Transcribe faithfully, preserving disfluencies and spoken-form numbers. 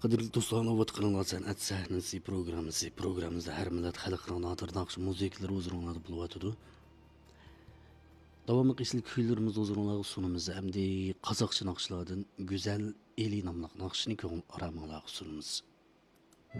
Qadrli do'stlar, navbat qilingan san'at sahnasi programmasi programmamizda har millat xalqning nodir naqsh musiqalari o'zinglarda bo'lyotidi. Davomli qilishlik kuylarimiz o'zinglarga sunamiz. Hamda qozoqcha naqshlardan Go'zal Eli nomli naqshni ko'ngil araminglarga sunamiz.